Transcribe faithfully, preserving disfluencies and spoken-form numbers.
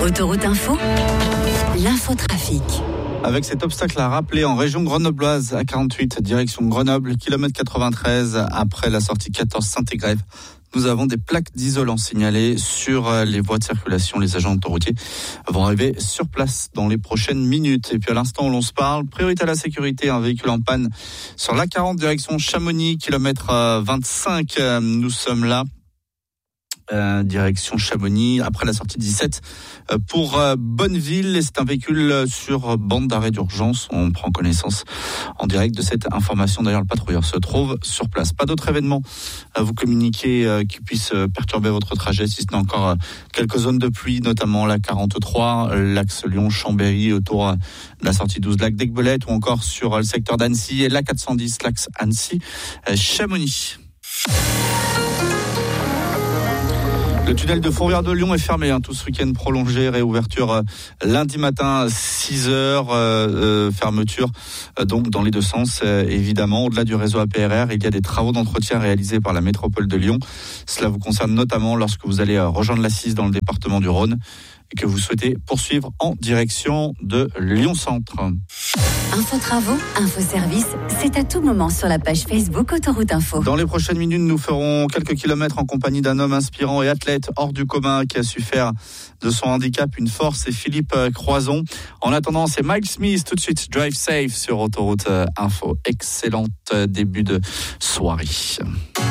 Autoroute Info, l'infotrafic. Avec cet obstacle à rappeler en région grenobloise à quarante-huit, direction Grenoble, kilomètre quatre-vingt-treize, après la sortie quatorze Saint-Égrève. Nous avons des plaques d'isolant signalées sur les voies de circulation. Les agents autoroutiers vont arriver sur place dans les prochaines minutes. Et puis à l'instant où l'on se parle, priorité à la sécurité, un véhicule en panne sur l'A quarante direction Chamonix, kilomètre vingt-cinq. Nous sommes là. Euh, direction Chamonix, après la sortie dix-sept euh, pour euh, Bonneville. Et c'est un véhicule sur bande d'arrêt d'urgence. On prend connaissance en direct de cette information. D'ailleurs, le patrouilleur se trouve sur place. Pas d'autres événements à vous communiquer euh, qui puissent euh, perturber votre trajet, si ce n'est encore euh, quelques zones de pluie, notamment la quarante-trois, l'axe Lyon-Chambéry autour euh, de la sortie douze lac d'Aiguebelette, ou encore sur euh, le secteur d'Annecy et la quatre cent dix, l'axe Annecy-Chamonix. Le tunnel de Fourvière-de-Lyon est fermé, hein, tout ce week-end prolongé, réouverture euh, lundi matin six heures, euh, euh, fermeture euh, donc dans les deux sens euh, évidemment. Au-delà du réseau A P R R, il y a des travaux d'entretien réalisés par la métropole de Lyon. Cela vous concerne notamment lorsque vous allez euh, rejoindre la Cisse dans le département du Rhône et que vous souhaitez poursuivre en direction de Lyon-Centre. Info travaux, info service, c'est à tout moment sur la page Facebook Autoroute Info. Dans les prochaines minutes, nous ferons quelques kilomètres en compagnie d'un homme inspirant et athlète hors du commun qui a su faire de son handicap une force. C'est Philippe Croison. En attendant, c'est Mike Smith tout de suite, Drive Safe sur Autoroute Info. Excellent début de soirée.